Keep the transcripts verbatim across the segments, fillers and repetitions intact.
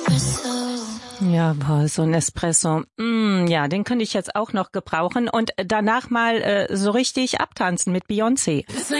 Ja, boah, so ein Espresso. Mm, ja, den könnte ich jetzt auch noch gebrauchen und danach mal äh, so richtig abtanzen mit Beyoncé.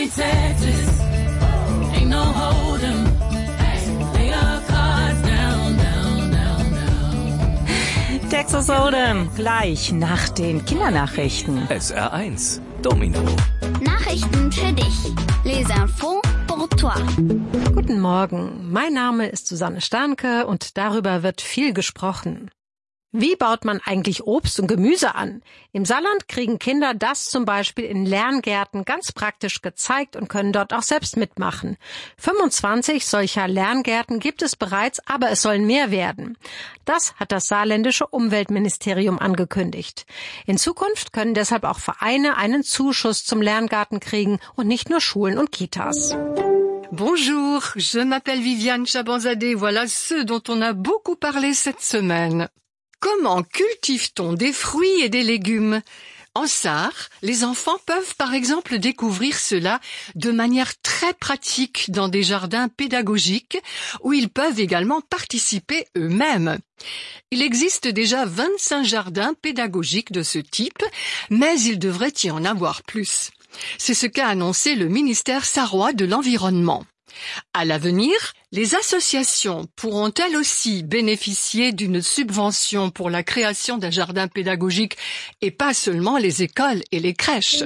Texas Hold'em, gleich nach den Kindernachrichten. S R eins, Domino. Nachrichten für dich. Les infos pour toi. Guten Morgen, mein Name ist Susanne Starnke und darüber wird viel gesprochen. Wie baut man eigentlich Obst und Gemüse an? Im Saarland kriegen Kinder das zum Beispiel in Lerngärten ganz praktisch gezeigt und können dort auch selbst mitmachen. fünfundzwanzig solcher Lerngärten gibt es bereits, aber es sollen mehr werden. Das hat das saarländische Umweltministerium angekündigt. In Zukunft können deshalb auch Vereine einen Zuschuss zum Lerngarten kriegen und nicht nur Schulen und Kitas. Bonjour, je m'appelle Viviane Chabanzadeh. Voilà ce dont on a beaucoup parlé cette semaine. Comment cultive-t-on des fruits et des légumes? En Sarre, les enfants peuvent par exemple découvrir cela de manière très pratique dans des jardins pédagogiques où ils peuvent également participer eux-mêmes. Il existe déjà vingt-cinq jardins pédagogiques de ce type, mais il devrait y en avoir plus. C'est ce qu'a annoncé le ministère sarrois de l'Environnement. À l'avenir, les associations pourront elles aussi bénéficier d'une subvention pour la création d'un jardin pédagogique et pas seulement les écoles et les crèches.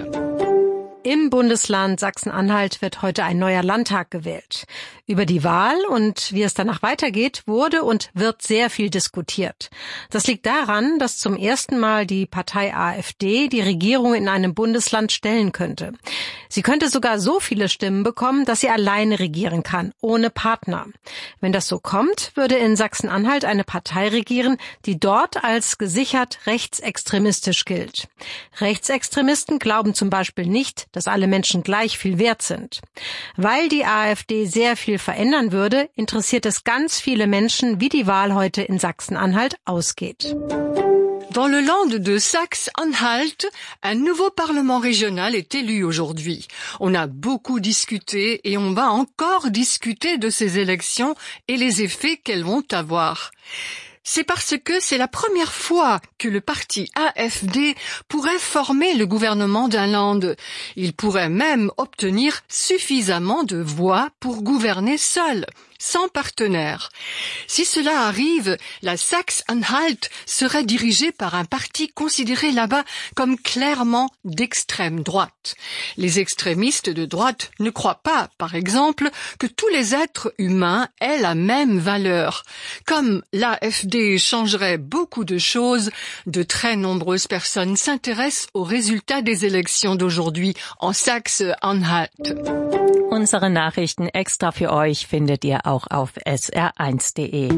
Im Bundesland Sachsen-Anhalt wird heute ein neuer Landtag gewählt. Über die Wahl und wie es danach weitergeht, wurde und wird sehr viel diskutiert. Das liegt daran, dass zum ersten Mal die Partei AfD die Regierung in einem Bundesland stellen könnte. Sie könnte sogar so viele Stimmen bekommen, dass sie alleine regieren kann, ohne Partner. Wenn das so kommt, würde in Sachsen-Anhalt eine Partei regieren, die dort als gesichert rechtsextremistisch gilt. Rechtsextremisten glauben zum Beispiel nicht, dass alle Menschen gleich viel wert sind. Weil die AfD sehr viel verändern würde, interessiert es ganz viele Menschen, wie die Wahl heute in Sachsen-Anhalt ausgeht. Dans le Land de Saxe-Anhalt, un nouveau Parlement régional est élu aujourd'hui. On a beaucoup discuté et on va encore discuter de ces élections et les effets qu'elles vont avoir. C'est parce que c'est la première fois que le parti AfD pourrait former le gouvernement d'un Land. Il pourrait même obtenir suffisamment de voix pour gouverner seul, sans partenaire. Si cela arrive, la Saxe-Anhalt serait dirigée par un parti considéré là-bas comme clairement d'extrême droite. Les extrémistes de droite ne croient pas, par exemple, que tous les êtres humains aient la même valeur. Comme l'AfD changerait beaucoup de choses, de très nombreuses personnes s'intéressent aux résultats des élections d'aujourd'hui en Saxe-Anhalt. Unsere Nachrichten extra für euch findet ihr auch auf S R eins Punkt de.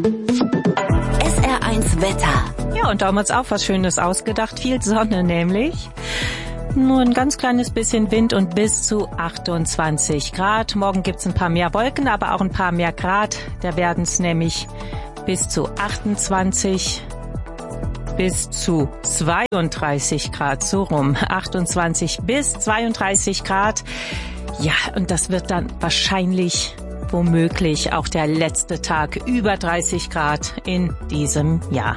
S R eins Wetter. Ja, und da haben wir uns auch was Schönes ausgedacht. Viel Sonne nämlich. Nur ein ganz kleines bisschen Wind und bis zu achtundzwanzig Grad. Morgen gibt's ein paar mehr Wolken, aber auch ein paar mehr Grad. Da werden es nämlich bis zu achtundzwanzig bis zu zweiunddreißig Grad, so rum. achtundzwanzig bis zweiunddreißig Grad. Ja, und das wird dann wahrscheinlich, womöglich auch der letzte Tag über dreißig Grad in diesem Jahr.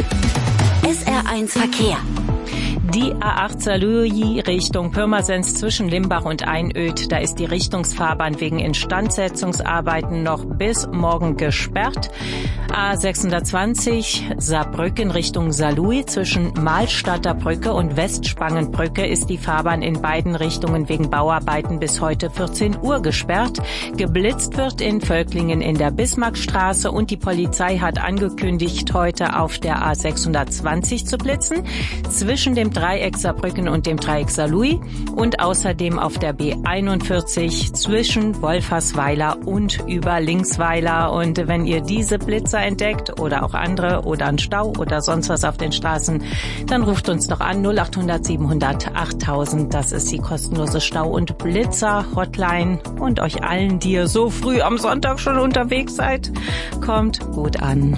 S R eins Verkehr. Die A acht Saarlouis Richtung Pirmasens zwischen Limbach und Einöd, da ist die Richtungsfahrbahn wegen Instandsetzungsarbeiten noch bis morgen gesperrt. A sechshundertzwanzig Saarbrücken Richtung Saarlouis zwischen Mahlstadter Brücke und Westspangenbrücke ist die Fahrbahn in beiden Richtungen wegen Bauarbeiten bis heute vierzehn Uhr gesperrt. Geblitzt wird in Völklingen in der Bismarckstraße und die Polizei hat angekündigt, heute auf der A sechshundertzwanzig zu blitzen, zwischen dem Dreieck Saarbrücken und dem Dreieck Saarlouis und außerdem auf der B einundvierzig zwischen Wolfersweiler und über Linksweiler. Und wenn ihr diese Blitzer entdeckt oder auch andere oder einen Stau oder sonst was auf den Straßen, dann ruft uns doch an null acht hundert siebenhundert achttausend. Das ist die kostenlose Stau- und Blitzer-Hotline. Und euch allen, die ihr so früh am Sonntag schon unterwegs seid, kommt gut an.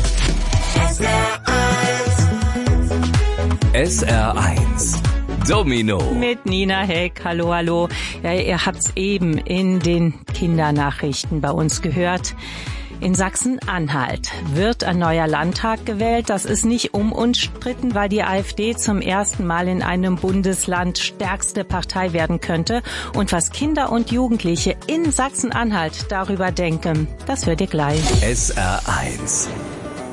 S R eins Domino. Mit Nina Heck. Hallo, hallo. Ja, ihr habt's eben in den Kindernachrichten bei uns gehört. In Sachsen-Anhalt wird ein neuer Landtag gewählt. Das ist nicht unumstritten, weil die AfD zum ersten Mal in einem Bundesland stärkste Partei werden könnte. Und was Kinder und Jugendliche in Sachsen-Anhalt darüber denken, das hört ihr gleich. S R eins